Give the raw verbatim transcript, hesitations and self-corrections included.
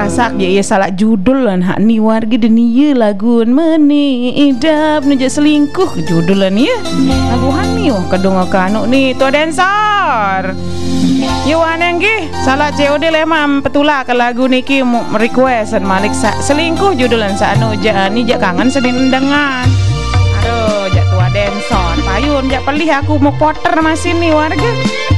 rasak je ia salah judul lan hak ni warga dunia lagun menidap nujak selingkuh judulan ya. Lagu hani oh kadung kanuk ni tua dancer. Yo aneng gi salah C O D lemam petula ke lagu niki mu request Malik sa, selingkuh judulan sa anu ja ni jak kangen sedin dengan. Aduh jak tua dancer payun jak pelih aku mau poter masih nih warga.